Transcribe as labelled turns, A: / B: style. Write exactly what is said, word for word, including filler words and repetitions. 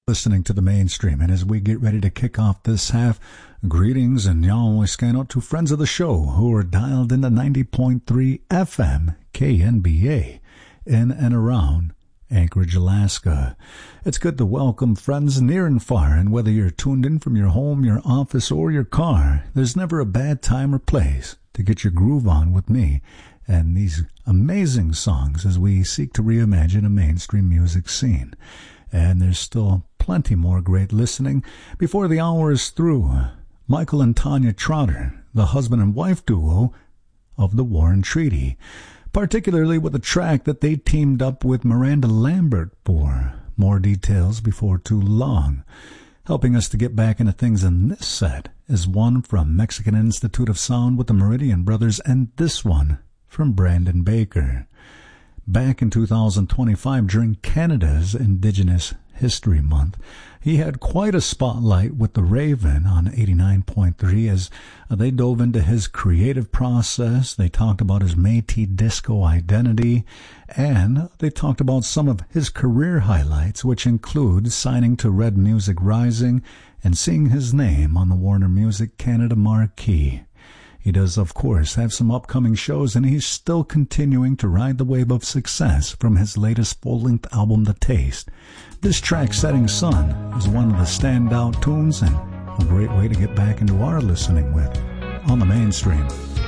A: Listening to the mainstream, and as we get ready to kick off this half, greetings and Yahweh scan out to friends of the show who are dialed into ninety point three F M K N B A in and around Anchorage, Alaska. It's good to welcome friends near and far, and whether you're tuned in from your home, your office, or your car, there's never a bad time or place to get your groove on with me and these amazing songs as we seek to reimagine a mainstream music scene. And there's still plenty more great listening before the hour is through. Michael and Tanya Trotter, the husband and wife duo of the Warren Treaty, particularly with a track that they teamed up with Miranda Lambert for. More details before too long. Helping us to get back into things in this set is one from Mexican Institute of Sound with the Meridian Brothers, and this one from Brandon Baker. Back in two thousand twenty-five, during Canada's Indigenous History Month, he had quite a spotlight with The Raven on eighty-nine point three as they dove into his creative process. They talked about his Métis disco identity, and they talked about some of his career highlights, which include signing to Red Music Rising and seeing his name on the Warner Music Canada marquee. He does, of course, have some upcoming shows, and he's still continuing to ride the wave of success from his latest full-length album, The Taste. This track, Setting Sun, is one of the standout tunes and a great way to get back into our listening with on the mainstream.